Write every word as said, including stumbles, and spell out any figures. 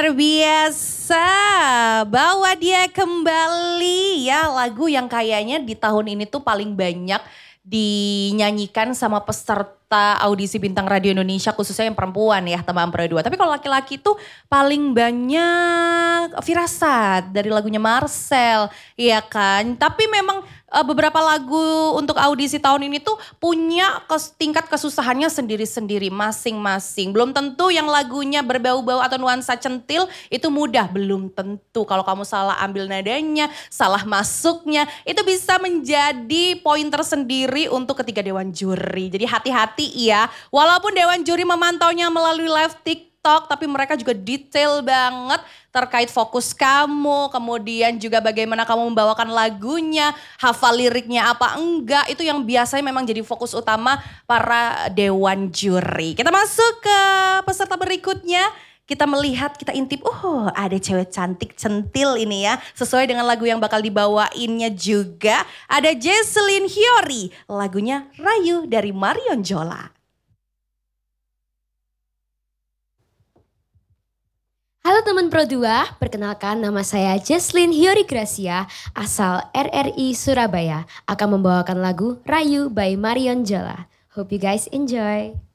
luar biasa, bawa dia kembali ya lagu yang kayaknya di tahun ini tuh paling banyak dinyanyikan sama peserta audisi Bintang Radio Indonesia khususnya yang perempuan ya teman Ampera dua. Tapi kalau laki-laki tuh paling banyak Firasat dari lagunya Marcel, ya kan. Tapi memang uh, beberapa lagu untuk audisi tahun ini tuh punya kes, tingkat kesusahannya sendiri-sendiri masing-masing. Belum tentu yang lagunya berbau-bau atau nuansa centil itu mudah, belum tentu. Kalau kamu salah ambil nadanya, salah masuknya, itu bisa menjadi poin tersendiri untuk ketiga dewan juri. Jadi hati-hati ya, walaupun dewan juri memantaunya melalui live TikTok, tapi mereka juga detail banget terkait fokus kamu, kemudian juga bagaimana kamu membawakan lagunya, hafal liriknya apa enggak, itu yang biasanya memang jadi fokus utama para dewan juri. Kita masuk ke peserta berikutnya. Kita melihat, kita intip, oh ada cewek cantik centil ini ya. Sesuai dengan lagu yang bakal dibawainnya juga. Ada Jesslyn Hyori, lagunya Rayu dari Marion Jola. Halo teman Pro dua, perkenalkan nama saya Jesslyn Hyori Gracia, asal R R I Surabaya. Akan membawakan lagu Rayu by Marion Jola. Hope you guys enjoy.